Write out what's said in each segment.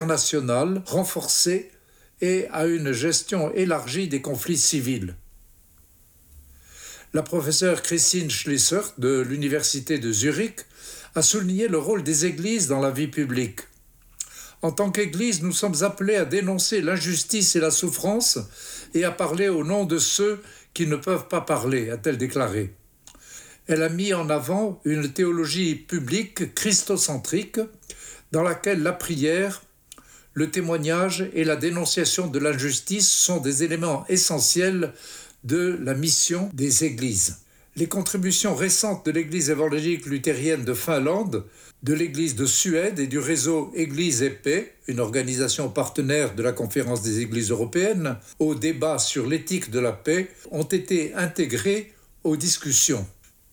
internationale renforcée et à une gestion élargie des conflits civils. La professeure Christine Schlissert de l'Université de Zurich a souligné le rôle des églises dans la vie publique. En tant qu'Église, nous sommes appelés à dénoncer l'injustice et la souffrance et à parler au nom de ceux qui ne peuvent pas parler, a-t-elle déclaré. Elle a mis en avant une théologie publique christocentrique dans laquelle la prière, le témoignage et la dénonciation de l'injustice sont des éléments essentiels de la mission des églises. Les contributions récentes de l'Église évangélique luthérienne de Finlande, de l'Église de Suède et du réseau Église et Paix, une organisation partenaire de la Conférence des Églises européennes, au débat sur l'éthique de la paix, ont été intégrées aux discussions.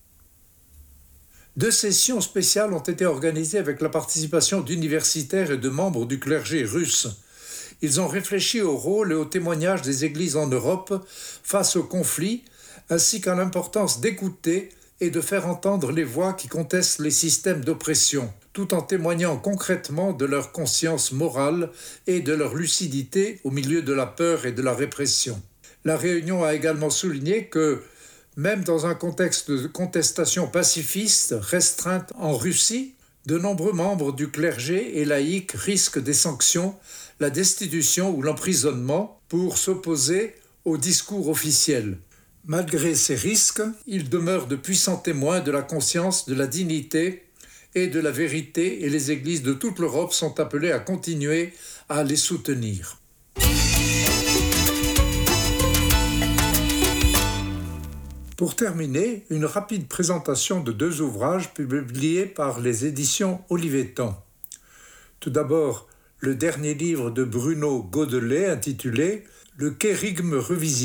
2 sessions spéciales ont été organisées avec la participation d'universitaires et de membres du clergé russe. Ils ont réfléchi au rôle et au témoignage des églises en Europe face aux conflits, ainsi qu'à l'importance d'écouter et de faire entendre les voix qui contestent les systèmes d'oppression, tout en témoignant concrètement de leur conscience morale et de leur lucidité au milieu de la peur et de la répression. La réunion a également souligné que, même dans un contexte de contestation pacifiste restreinte en Russie, de nombreux membres du clergé et laïcs risquent des sanctions, la destitution ou l'emprisonnement pour s'opposer au discours officiel. Malgré ces risques, ils demeurent de puissants témoins de la conscience, de la dignité et de la vérité, et les églises de toute l'Europe sont appelées à continuer à les soutenir. Pour terminer, une rapide présentation de 2 ouvrages publiés par les éditions Olivetan. Tout d'abord, le dernier livre de Bruno Godelet intitulé « Le kérigme revisité »,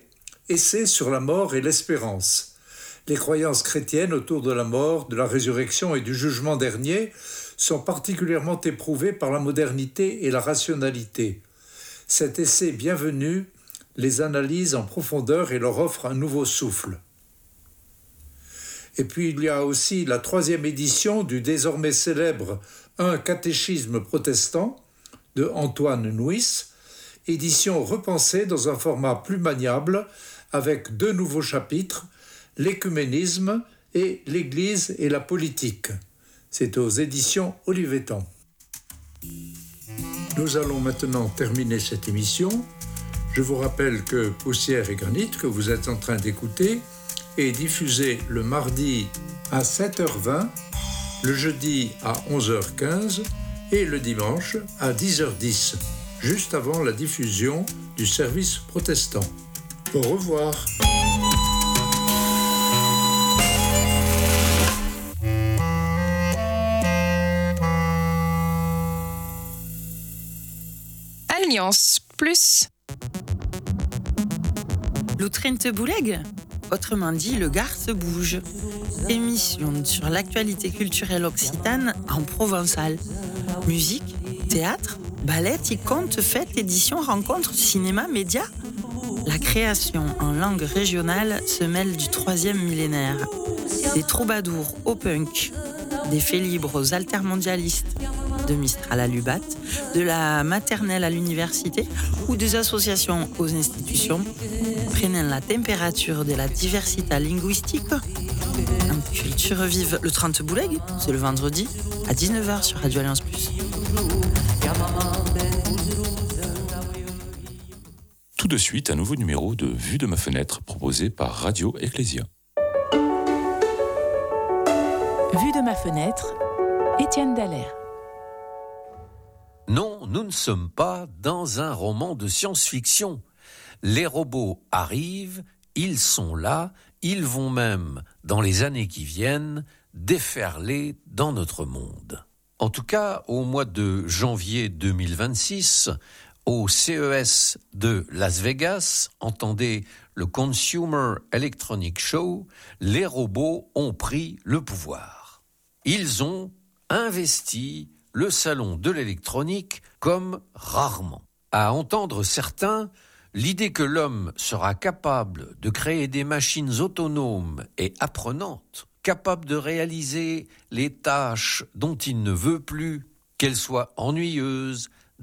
essai sur la mort et l'espérance. Les croyances chrétiennes autour de la mort, de la résurrection et du jugement dernier sont particulièrement éprouvées par la modernité et la rationalité. Cet essai bienvenu les analyse en profondeur et leur offre un nouveau souffle. Et puis il y a aussi la 3e édition du désormais célèbre Un catéchisme protestant de Antoine Nuis, édition repensée dans un format plus maniable avec 2 nouveaux chapitres, l'écuménisme et l'Église et la politique. C'est aux éditions Olivetan. Nous allons maintenant terminer cette émission. Je vous rappelle que Poussière et Granit, que vous êtes en train d'écouter, est diffusé le mardi à 7h20, le jeudi à 11h15 et le dimanche à 10h10, juste avant la diffusion du service protestant. Au revoir. Alliance Plus. L'Outrinte Bouleg, autrement dit le Gard se bouge. Émission sur l'actualité culturelle occitane en provençal. Musique, théâtre, ballet, contes, fêtes, éditions, rencontres, cinéma, médias. La création en langue régionale se mêle du 3e millénaire. Des troubadours au punk, des faits libres aux altermondialistes, de Mistral à Lubat, de la maternelle à l'université ou des associations aux institutions, prenant la température de la diversité linguistique. En culture vive le 30 Bouleg, c'est le vendredi à 19h sur Radio Alliance Plus. Tout de suite, un nouveau numéro de Vue de ma fenêtre proposé par Radio Ecclésia. Vue de ma fenêtre, Étienne Dallaire. Non, nous ne sommes pas dans un roman de science-fiction. Les robots arrivent, ils sont là, ils vont même, dans les années qui viennent, déferler dans notre monde. En tout cas, au mois de janvier 2026, au CES de Las Vegas, entendez le Consumer Electronic Show, les robots ont pris le pouvoir. Ils ont investi le salon de l'électronique comme rarement. À entendre certains, l'idée que l'homme sera capable de créer des machines autonomes et apprenantes, capables de réaliser les tâches dont il ne veut plus, qu'elles soient ennuyeuses,